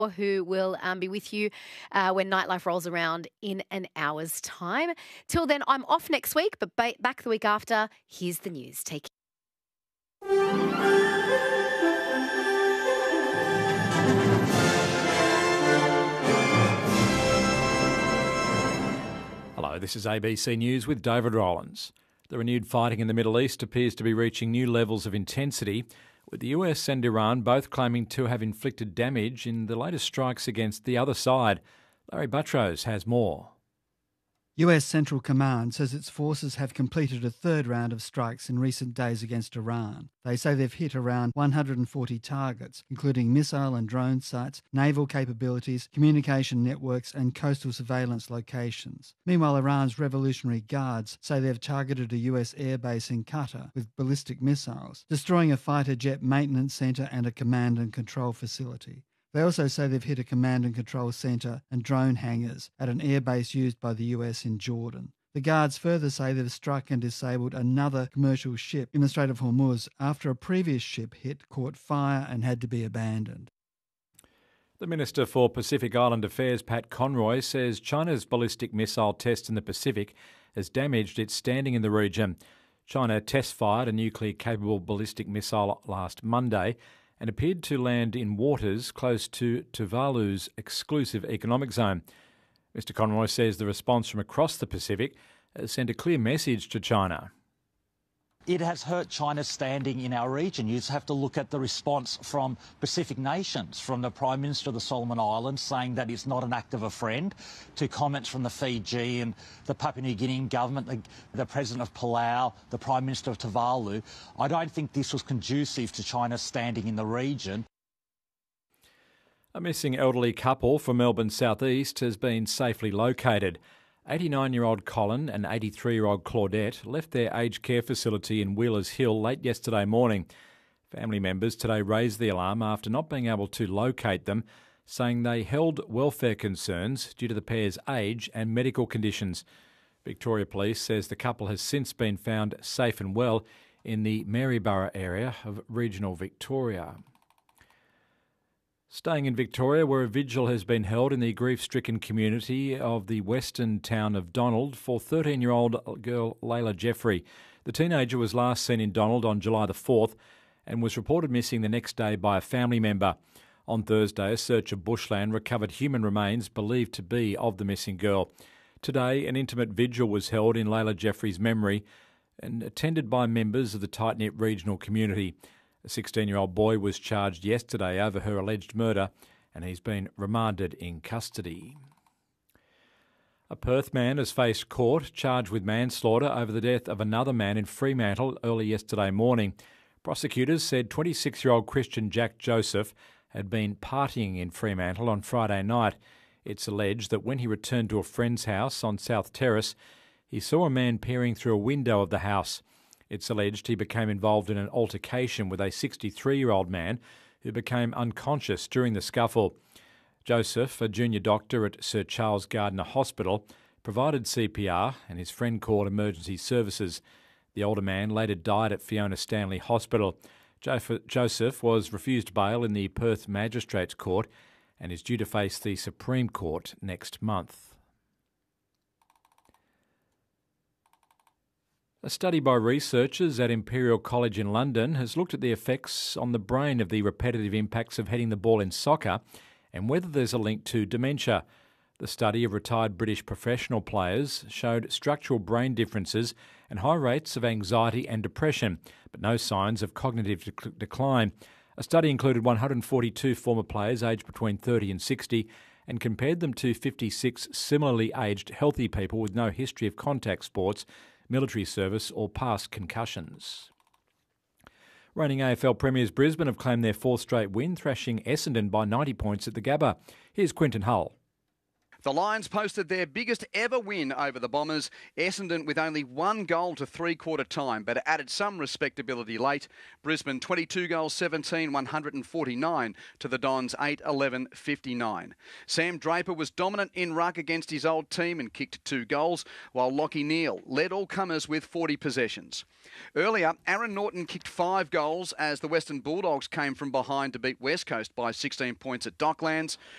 who will be with you when Nightlife rolls around in an hour's time. Till then, I'm off next week, but back the week after. Here's the news. Take care. Hello, this is ABC News with David Rowlands. The renewed fighting in the Middle East appears to be reaching new levels of intensity, with the US and Iran both claiming to have inflicted damage in the latest strikes against the other side. Larry Buttrose has more. US Central Command says its forces have completed a third round of strikes in recent days against Iran. They say they've hit around 140 targets, including missile and drone sites, naval capabilities, communication networks and coastal surveillance locations. Meanwhile, Iran's Revolutionary Guards say they've targeted a US airbase in Qatar with ballistic missiles, destroying a fighter jet maintenance centre and a command and control facility. They also say they've hit a command and control centre and drone hangars at an airbase used by the US in Jordan. The Guards further say they've struck and disabled another commercial ship in the Strait of Hormuz after a previous ship hit, caught fire and had to be abandoned. The Minister for Pacific Island Affairs, Pat Conroy, says China's ballistic missile test in the Pacific has damaged its standing in the region. China test-fired a nuclear-capable ballistic missile last Monday and appeared to land in waters close to Tuvalu's exclusive economic zone. Mr Conroy says the response from across the Pacific has sent a clear message to China. It has hurt China's standing in our region. You just have to look at the response from Pacific nations, from the Prime Minister of the Solomon Islands saying that it's not an act of a friend, to comments from the Fiji and the Papua New Guinean government, the President of Palau, the Prime Minister of Tuvalu. I don't think this was conducive to China's standing in the region. A missing elderly couple from Melbourne's southeast has been safely located. 89-year-old Colin and 83-year-old Claudette left their aged care facility in Wheelers Hill late yesterday morning. Family members today raised the alarm after not being able to locate them, saying they held welfare concerns due to the pair's age and medical conditions. Victoria Police says the couple has since been found safe and well in the Maryborough area of regional Victoria. Staying in Victoria, where a vigil has been held in the grief-stricken community of the western town of Donald for 13-year-old girl Layla Jeffrey. The teenager was last seen in Donald on July the 4th and was reported missing the next day by a family member. On Thursday, a search of bushland recovered human remains believed to be of the missing girl. Today, an intimate vigil was held in Layla Jeffrey's memory and attended by members of the tight-knit regional community. A 16-year-old boy was charged yesterday over her alleged murder and he's been remanded in custody. A Perth man has faced court charged with manslaughter over the death of another man in Fremantle early yesterday morning. Prosecutors said 26-year-old Christian Jack Joseph had been partying in Fremantle on Friday night. It's alleged that when he returned to a friend's house on South Terrace, he saw a man peering through a window of the house. It's alleged he became involved in an altercation with a 63-year-old man who became unconscious during the scuffle. Joseph, a junior doctor at Sir Charles Gardner Hospital, provided CPR and his friend called emergency services. The older man later died at Fiona Stanley Hospital. Joseph was refused bail in the Perth Magistrates Court and is due to face the Supreme Court next month. A study by researchers at Imperial College in London has looked at the effects on the brain of the repetitive impacts of heading the ball in soccer and whether there's a link to dementia. The study of retired British professional players showed structural brain differences and high rates of anxiety and depression, but no signs of cognitive decline. A study included 142 former players aged between 30 and 60 and compared them to 56 similarly aged healthy people with no history of contact sports, military service or past concussions. Reigning AFL premiers Brisbane have claimed their fourth straight win, thrashing Essendon by 90 points at the Gabba. Here's Quinton Hull. The Lions posted their biggest ever win over the Bombers. Essendon with only 1 goal to three-quarter time, but added some respectability late. Brisbane 22 goals 17, 149 to the Dons 8-11, 59. Sam Draper was dominant in ruck against his old team and kicked 2 goals, while Lachie Neale led all comers with 40 possessions. Earlier, Aaron Norton kicked 5 goals as the Western Bulldogs came from behind to beat West Coast by 16 points at Docklands.